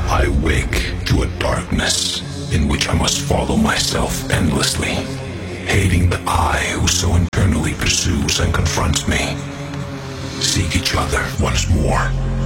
I wake to a darkness in which I must follow myself endlessly, hating the I who so internally pursues and confronts me. Seek each other once more.